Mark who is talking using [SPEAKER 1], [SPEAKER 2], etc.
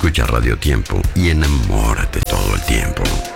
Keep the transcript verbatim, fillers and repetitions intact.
[SPEAKER 1] Escucha Radio Tiempo y enamórate todo el tiempo.